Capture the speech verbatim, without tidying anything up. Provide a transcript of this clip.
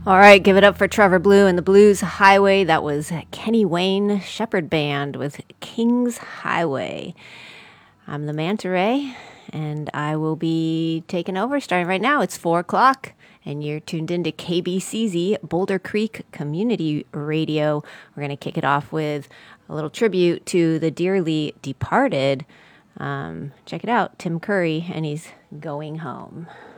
All right, give it up for Trevor Blue and the Blues Highway. That was Kenny Wayne Shepherd Band with King's Highway. I'm the Manta Ray, and I will be taking over starting right now. It's four o'clock, and you're tuned into K B C Z, Boulder Creek Community Radio. We're going to kick it off with a little tribute to the dearly departed. Um, check it out, Tim Curry, and he's going home.